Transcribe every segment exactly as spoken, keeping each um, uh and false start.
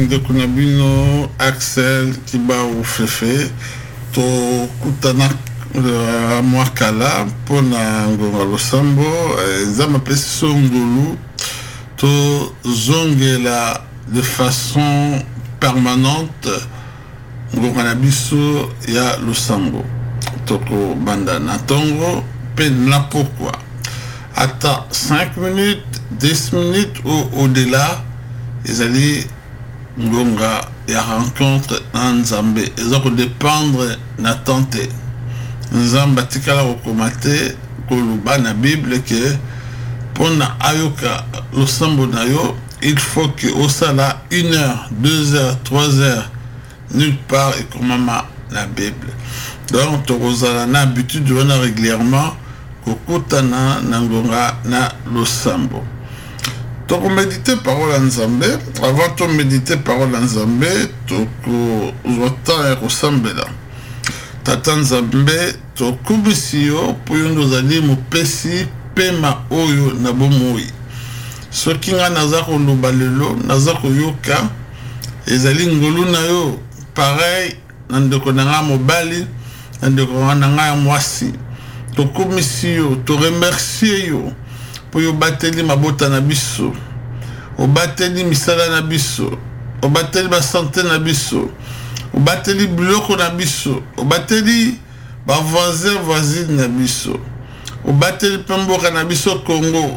de Kunabino, Axel, Kiba ou Fefe, to Kutana Mwakala, Pona Ngonga Losambo, Zama Peso Ngulu, to Zongela de façon permanente, Ngonga Nabiso, ya Losambo, Toko Banda Natongo, Pen pourquoi. Attends cinq minutes, dix minutes ou au-delà, ils allaient Ngonga et rencontre Nzambe. Ils ont dépendre na tante. Nzamba tikala okomate koluba na Bible que pour na ayoka losambo na yo, il faut que au sala une heure, deux heures, trois heures, nulle part et comme maman la Bible. Donc tu as l'habitude de venir régulièrement kokutana na Ngonga na losambo. Donc méditer parole en Nzambe, avant de méditer parole en Nzambe, tu as ressemblé là. Tata Nzambe, tu as kubisio pour nous aller mu pesi pema oyo na bomoi. Ce qui nga nazako lubalelo, nazako yoka, ezali ngolu na yo, pareil, nandeko nanga mobali, nandeko nanga mwasi. Tu kubisio, tu remercie yo. Po yo bateli mabota na biso, o bateli misala na biso, o bateli ba santé na biso, o bateli biloko na biso, o bateli ba voisin voisine na biso, o bateli pemboka na biso Congo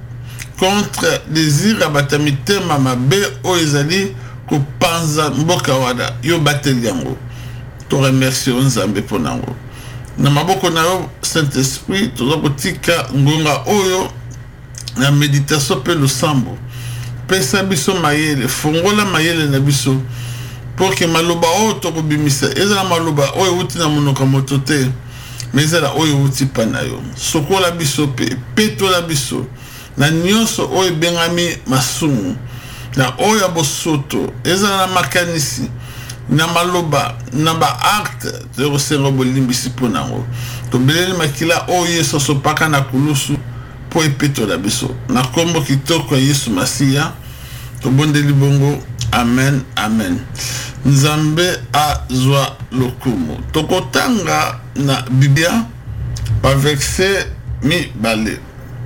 contre désir abatamite mama be o ezali ko panza mboka wada yo bateli yango. To remercie Nzambe ponango. Na maboko na yo Saint-Esprit to zokotika Ngonga oyo la méditation peut le sambo. Pesa biso mayele, fongola mayele na biso. Pour que maloba o to bimisa. Eza maloba o uti na monoka motote. Mais eza o uti panayo. Sokola biso pe, peto la biso. Na nyonso o bengami masumu. Na o ya bosoto. Eza na makanisi. Na maloba, na ba acte de resengo bolimbisi ponango. To beleli makila o yeso sopaka na kulusu. Po epeto la biso na kombo kitoko Yesu Masia to bondeli bongo amen amen. Nzambe azwa lokumu tokotanga na Biblia pa verset mi bale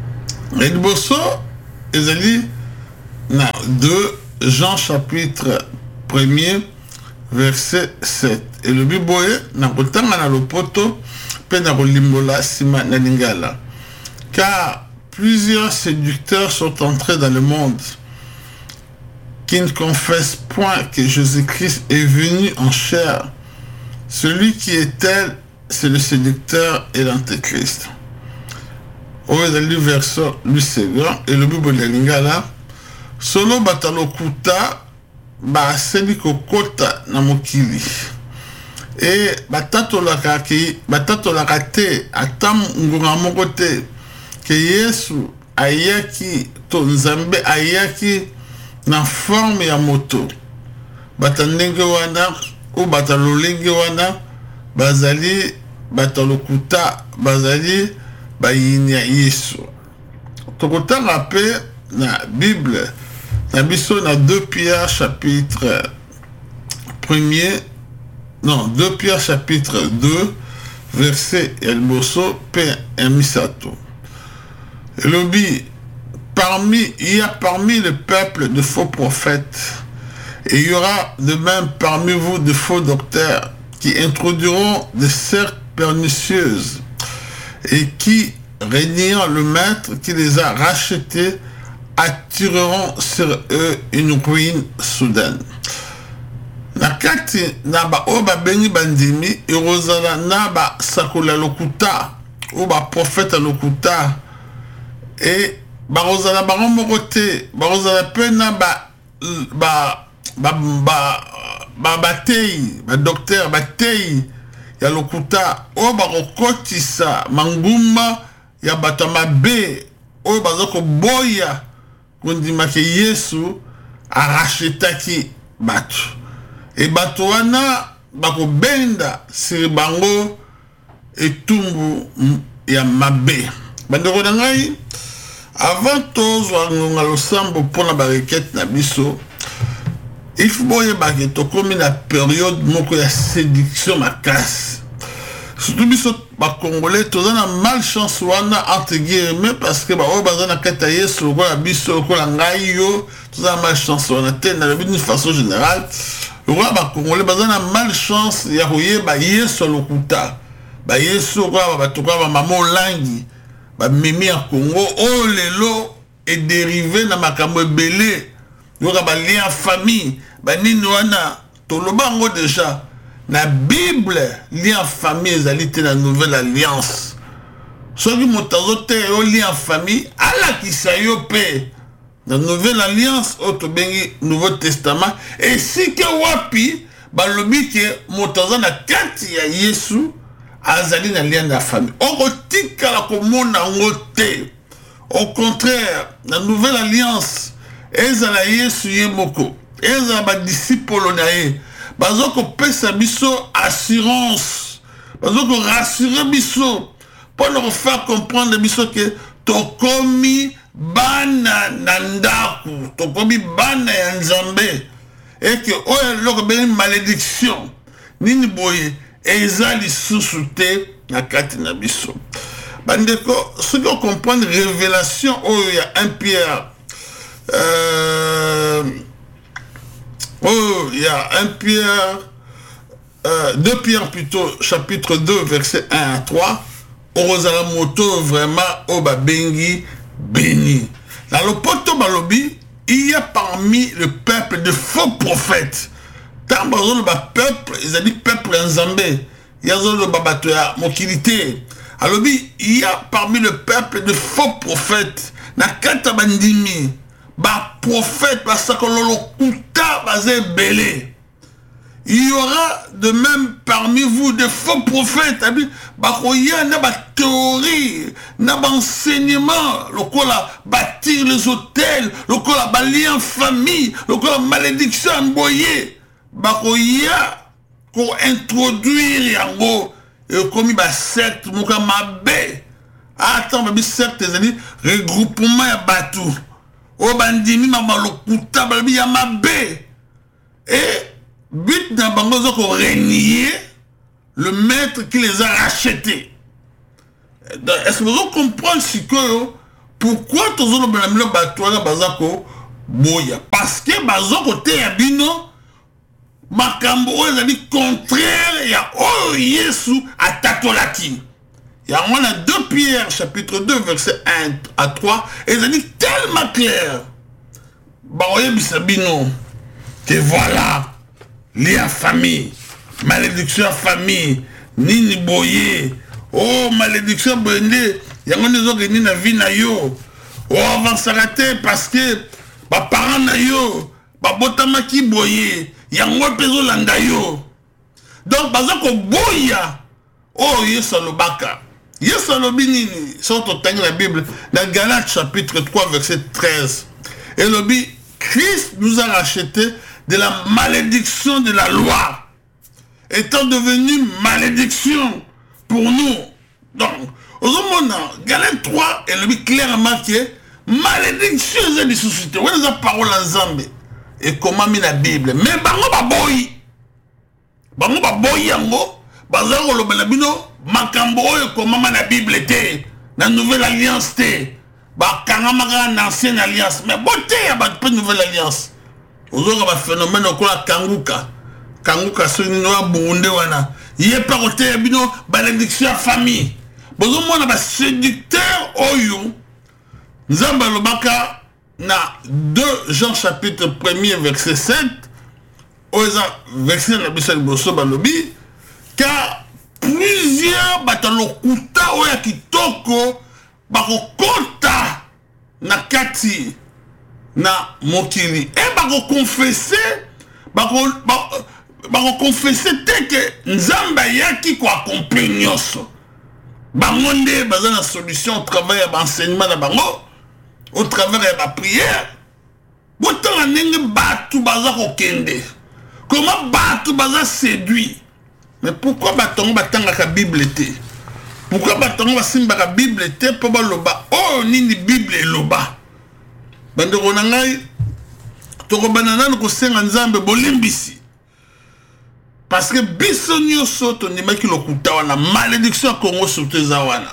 liboso ezali na deux Jean chapitre premier verset sept et le biboye na kotanga na lopoto pe na kolimbola sima na lingala car plusieurs séducteurs sont entrés dans le monde qui ne confessent point que Jésus-Christ est venu en chair. Celui qui est tel, c'est le séducteur et l'antéchrist. Au verset lui second et le Bible de Lingala, solo batalokuta ba seli kokota na mokili. Et batato lakaki, batato lakate atam ngonga mokote. Que Yesu ayaki to Nzambe ayaki na forme ya moto batandenge wana ou batalolenge wana bazali batalokuta bazali bayini ya Yesu. Tokotanga pe na Bible na biso na deux Pierre chapitre premier non deux Pierre chapitre deux verset elboso pe emisato. Lobi, parmi, il y a parmi le peuple de faux prophètes, et il y aura de même parmi vous de faux docteurs qui introduiront des sectes pernicieuses et qui, régnant le maître qui les a rachetés, attireront sur eux une ruine soudaine. Nakati naba oba beni bandimi, erozala naba sakola lokuta, oba prophète lokuta, et barozala baron mokote barozala pena ba ba ba ba ba batei ba docteur batei ya lokuta o barokotisa manguma ya batama be o bazoko boya kondima ke Yesu arachetaki batu e batu wana bako benda sir bango etumbu ya mabe bandeko na ngai. Avant tous Ngonga Losambo pour la barriquette na biso il faut que tu comme une période de séduction ma casse. Surtout biso ba congolais tous na malchance wana entre guillemets parce que ba o bazana kataye sur la biso ko la ngai yo tous na malchance wana tena d'une façon générale roi ba congolais bazana malchance ya royer ba yeso lokuta ba yeso ko ba to ko ba mamo langi ba mimi en Congo oh lelo est dérivé na makambo belé yo ka ba lien famille ba nini wana to lobango déjà. La Bible, lien famille, c'est la nouvelle alliance. Ce qui m'a dit, lien famille, Allah qui s'est yopé. La nouvelle alliance, autre bengi, Nouveau Testament. Et si que wapi, bah le but que motaza na kati ya Yesu, azali na lien de la famille. On retire la commune en côté. Au contraire, la nouvelle alliance, ezala Yesu yemoko, ezala ba disciple nae. Bazo ko pesa biso assurance. Bazo ko rassurer biso. Pour nous faire comprendre biso que tokomi bana nandaku. Tokomi bana ya nzambe. Et que oya loko beni malédiction. Nini boye. Ezali sous-souté na kati na biso. Bandeko, ceux qui comprennent révélation, oh il y a un Pierre. Euh... Oh, il y a un Pierre, euh, deux Pierre plutôt, chapitre deux, verset un à trois. Orozala moto vraiment au babengi béni. Dans le poto balobi, il y a parmi le peuple de faux prophètes. Tant que le peuple, ils ont dit peuple en Zambé. Il y a le babatoya mokilité. Alors il y a parmi le peuple de faux prophètes. Na kata bandimi. Ba prophète parce que l'on kuta bazé belé. Il y aura de même parmi vous des faux prophètes. Ba koya na ba théorie, na ba enseignement, le kola bâtir les hôtels, le kola bali en famille, le kola malédiction emboyé. Ba koya ko introduire yango et comme ba secte muka mabe. Attends, ba secte c'est-à-dire regroupement ya batou. O bandimi mama lokuta balbi ya mabe. Et but na bango zoko renier le maître qui les a rachetés. Est-ce que vous comprenez ce que pourquoi tous les blâmes le batouana bazako boya parce que bazoko te yabino makambo oyo ezali contraire ya oh Yesu atatolaki. Il y a on a deux Pierre, chapitre deux, verset un à trois, et ça dit tellement clair. Baroye bisabino, que voilà, lien famille, malédiction famille, nini boye, oh malédiction boye, il y a des autres qui na vie na yo, oh avansarate parce que, ba parents na yo, ba botama ki boye, il y a un peso landa yo. Donc, bazako boya, oh yesu alobaka. Yes, Alobinini, sont au temps de la Bible, dans Galates chapitre trois, verset treize. Et le dit, Christ nous a rachetés de la malédiction de la loi, étant devenu malédiction pour nous. Donc, au moment, Galates trois, et le dit clairement que malédiction est des sociétés. Où est la parole en Zambie? Et comment mis la Bible? Mais, bango baboyi. Bango baboyi yango. Bazaro lo belabino. Makambo oyo komama na Bible te na nouvelle alliance te ba kangamaka na ancienne alliance mais bote ya ba nouvelle alliance ozoka ba phénomène okola kanguka kanguka soni no bunde wana ye pa kote ya bino malédiction famille bozo mona ba séducteur oyo nzamba lobaka na deux Jean chapitre premier verset sept oza verset na bisal boso balobi car plusieurs batalokuta oya kitoko bako kota na kati na mokili et bako confesser bako bako confesser te que nzamba yaki ko accomplir nyonso bango nde baza na solution au travers ya enseignement na bango au travers ya ba prière botanga ndenge batu baza kokende comment batu baza séduit. Mais pourquoi batongo batanga ka Bible té? Pourquoi batongo basimba ka Bible té po ba loba oh nini Bible loba? Bande ronangai toko banana ko senga nzambe bolimbisi parce que biso nyonso tondimaki lokuta wana malédiction ya Congo surtout eza wana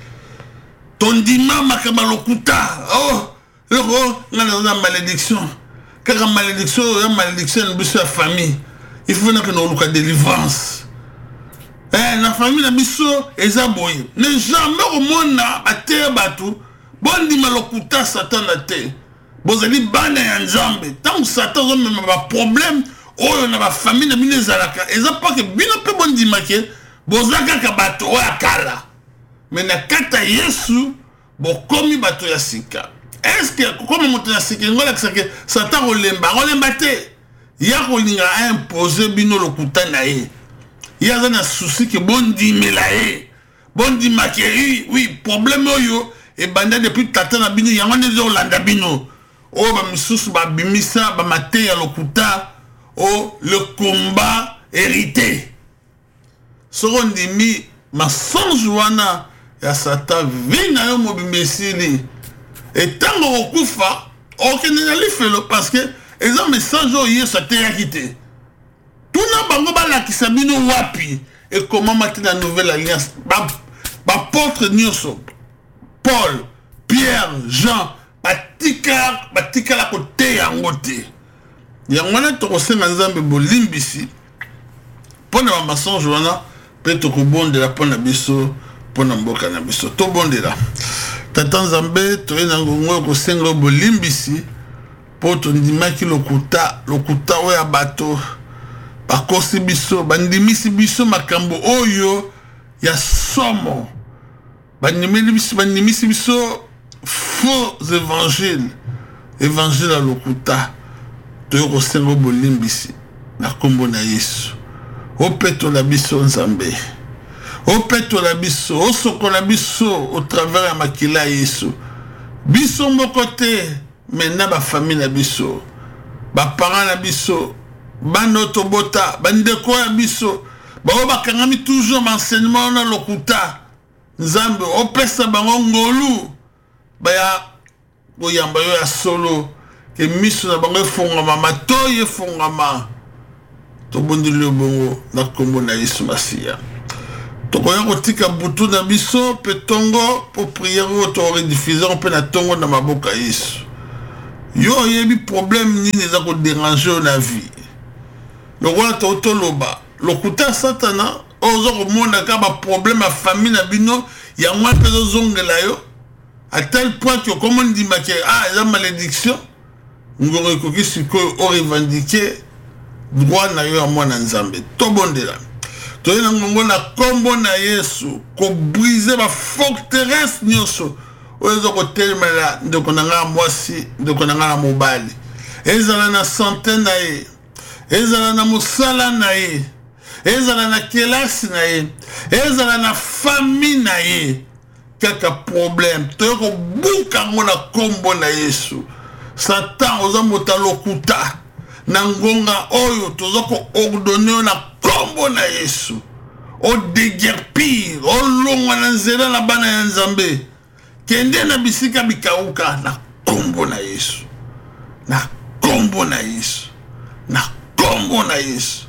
tondima makaba lokuta oh loko ngana na malédiction kaka malédiction ya malédiction biso ya famille il faut que nous luka délivrance eh na famille na biso eza boye ne jamais omona bateya batu bondima lokuta satan na te bozali bana ya nzambe tant satan ozomema baproblème oyo na bafamille na bino ezalaka eza pas que bino mpe bondima ke boza kaka bato oyo akala mais na kata yesu bokomi bato ya sika est-ce que comme moto ya sika ngolakisa ke satan olemba olemba te ya kolinga imposer bino lokuta na ye ya za na souci ke bondimela ye bondima ke oui problème oyo et banda depuis tata na bino yango ndezo olanda bino o ba misusu ba bimisa ba mate ya lokuta o le combat hérité sorondi mi mensonge wana ya satan vina yo mobimesili et tango okufa okende na lifelo parce que eza message oyo yesu ateyaki te tuna bango balakisa bino wapi ekomamaki na nouvelle alliance bapôtre nyonso Paul, Pierre, Jean, batika batikala kote yango te yango wana tokosenga nzambe bolimbisi mpona bamensonge wana mpe tokobondela mpona biso mpona mboka na biso tobondela tata nzambe toye na ngongo oyo kosenga bolimbisi mpo tondimaki lokuta lokuta oyo ya bato bakosi biso bandimisi biso makambo oyo ya somo bandimisi biso faux évangile évangile ya lokuta toyo kosenga bolimbisi na kombo na yesu opetola biso nzambe opetola biso osokola biso au travers ya makila ya yesu biso moko te mena bafamille na biso baparent na biso bana oyo tobota bandeko ya biso bao bakangami toujours baenseignement na lokuta nzambe opesa bango ngolu baya koyamba yo ya solo ke miso na bango efongama matoyi efongama tobondeli yo bongo na kombo na yesu masiya tokoya kotika butu na biso mpe tongo po priere oyo torediffuser mpe na tongo na maboka yesu yo oyebi problème nini eza koderange yo na vie lokola totoloba lokuta satana ozo komona ka baproblème ya famille na bino yango mpe ezozongela yo à tel point que comme on dit que ah eza malédiction ngongo ekoki sikoyo orevendike droit na yo ya mwana nzambe tobondela toye na ngongo na kombo na yesu kobrise baforteresse nyonso oyo eza kotelemela ndeko na nga mwasi ndeko na nga na mobali ezala na sante na ye ezala na mosala na ye ezala na kelasi na ye ezala na famille na ye kaka problème toye kobuka ngo na kombo na yesu satan oza moto lokuta na ngonga oyo toza koordonne yo na kombo na yesu odeguerpir olongwa na nzela na bana ya nzambe kende na bisika bikauka na kombo na yesu na kombo na yesu na kombo na yesu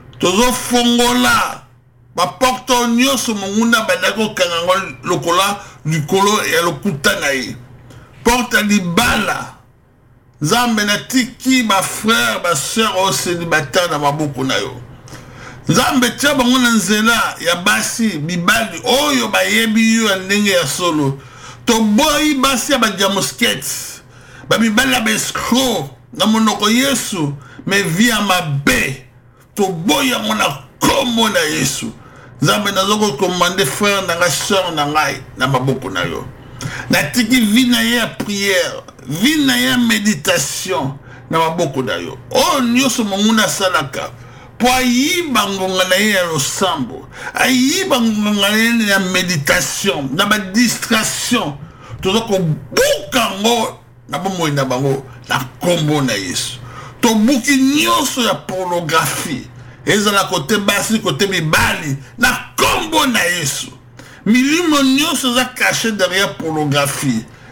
tozofongola baporte nyonso monguna bandaki kokanga ngo lokola likolo ya lokuta na ye porte ya libala nzambe natiki bafrère basœur oyo célibataire na maboko na yo nzambe tia bango na nzela ya basi bibali oyo bayebi yo ya ndenge ya solo toboyi basi ya badiamoskete bamibali ya baescro na monoko yesu me vi ya mabe toboyi yango na kombo na yesu nzambe nazokokomande frère na ngai sœur na ngai na maboko na yo natiki vi na ye ya prière vi na ye ya méditation na maboko na yo oyo nyonso monguna asalaka po ayiba ngonga na ye ya losambo ayiba ngonga na ye ya méditation na badistraction toza kobuka ngo na bomoi na bango na kombo na yesu tobuki nyonso ya pornographie ezala kote basi kote mibali na kombo na yesu milimo nyonso eza caché derrière pornographie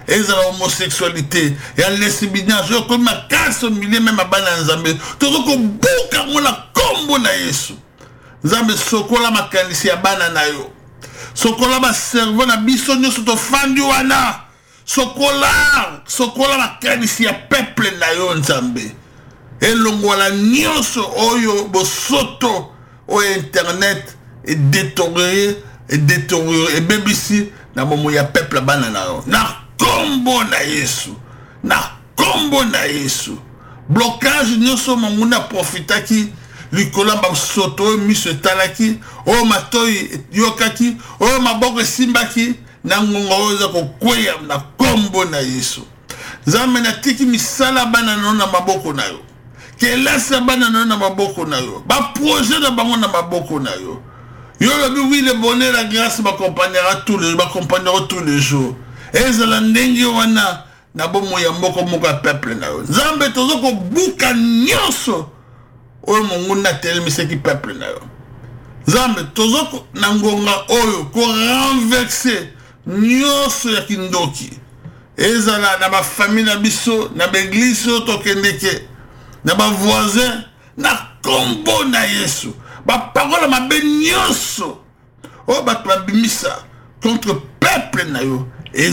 ezala homosexualité ya lesbianisme yo ko makaso milie même bana nzambe tozo ko buka ngona kombo na Yesu nzambe sokola makanisi ya bana na yo sokola ba servo na biso nyonso to fandi wana sokola sokola makanisi ya peuple na yo nzambe elongola nyonso oyo bosoto o internet et détérioré et détérioré et bebisi na momo ya peuple bana na yo na kombo na Yesu na kombo na Yesu blocage nyonso monguna profitaki likola ba soto miso talaki o matoi yokaki o maboko simbaki na ngonga oza ko kweya na kombo na Yesu nzambe na tiki misala bana na maboko na yo kelasa bana na maboko na yo ba projet na bango na maboko na yo yo lobi oui le bonheur la grâce m'accompagnera tous les m'accompagnera tous les jours ezala ndenge wana na bomo ya mboko moko peuple na yo nzambe tozo ko buka nyonso oyo monguna telemiseki peuple na yo nzambe tozo ko na ngonga oyo ko renverser nyonso ya kindoki ezala na ba famille na biso na ba église to kendeke na ba voisin na kombo na Yesu ba parole ma benyoso o ba twabimisa contre peuple na yo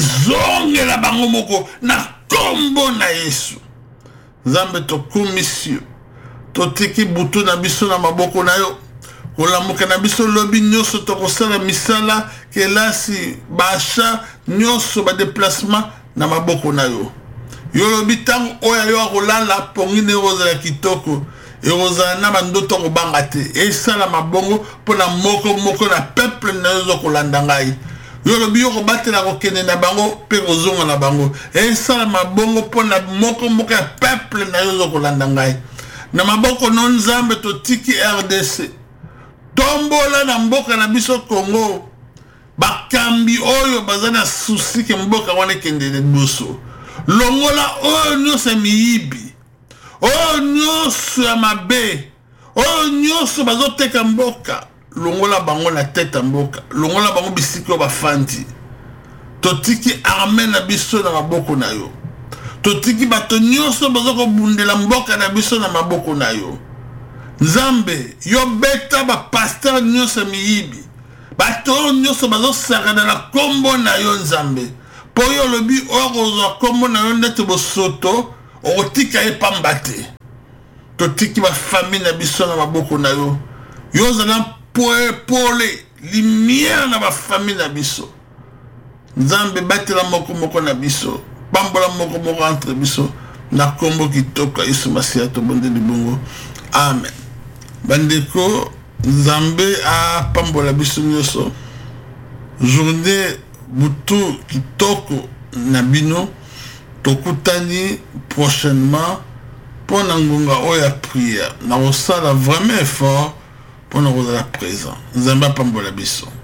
ezonge la bango moko na kombo na Yesu nzambe to komisio to tiki butu na biso na maboko na yo kolamuka na biso lobi nyonso to kosala misala kelasi basha nyonso ba déplacement na maboko na yo yo lobi tango oya yo akolala pongine roza ya kitoko eroza na bandoto ko bangate e sala mabongo pona moko moko na peuple na yo kolanda ngai yo lobi yo ko batela ko kene na bango pe kozonga na bango e sala mabongo pona moko moko ya peuple na yo kolanda ngai na maboko non nzambe to tiki R D C tombola na mboka na biso Congo bakambi oyo bazana susi ke mboka wana kende de boso longola oyo nyonso miyibi oyo nyonso ya mabe oyo nyonso bazoteka mboka longola bango na tete mboka longola bango bisiko bafandi totiki armée na biso na maboko na yo totiki bato nyonso bazoko bundela mboka na biso na maboko na yo nzambe yo beta ba pasteur nyonso miyibi bato nyonso bazosaka na kombo na yo nzambe po yo lobi oyo kombo na yo ndete bosoto otika epamba te totiki ba famille na biso na maboko na yo yo zana poe pole lumière na ba famille na biso nzambe batela moko moko na biso bambola moko moko entre biso na kombo kitoko Yesu Masiya to bonde libongo amen bandeko nzambe a pambola biso nyonso journée butu kitoko na bino tokutani prochainement pour na ngonga oya prière na osala vraiment effort pour na kozala présent nzambe pambola biso